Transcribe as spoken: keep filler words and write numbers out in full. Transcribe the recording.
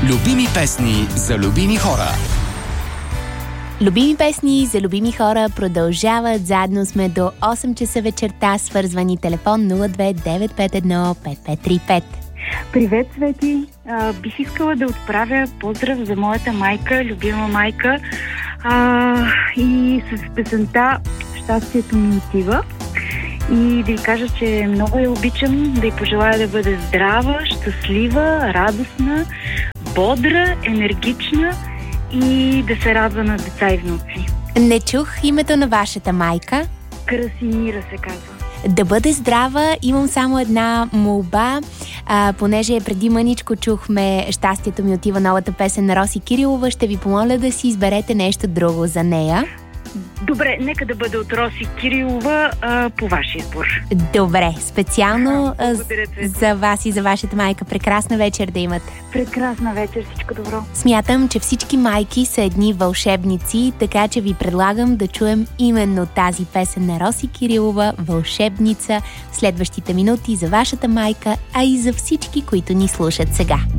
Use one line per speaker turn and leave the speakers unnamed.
Любими песни за любими хора.
Любими песни за любими хора продължават. Заедно сме до осем часа вечерта. Свързвани телефон нула две девет пет едно пет пет три пет.
Привет, Свети! А, бих искала да отправя поздрав за моята майка, любима майка, а, и с песента "Щастието ми отива". И да й кажа, че много я обичам, да й пожелая да бъде здрава, щастлива, радостна, бодра, енергична и да се радва на деца и внуци.
Не чух името на вашата майка.
Красимира се казва.
Да бъде здрава. Имам само една молба, а, понеже преди мъничко чухме "Щастието ми отива", новата песен на Роси Кирилова. Ще ви помоля да си изберете нещо друго за нея.
Добре, нека да бъде от Роси Кирилова, а, по ваш избор.
Добре, специално а,
Благодаря,
за вас и за вашата майка. Прекрасна вечер да имате.
Прекрасна вечер, всичко добро.
Смятам, че всички майки са едни вълшебници, така че ви предлагам да чуем именно тази песен на Роси Кирилова, "Вълшебница", в следващите минути за вашата майка, а и за всички, които ни слушат сега.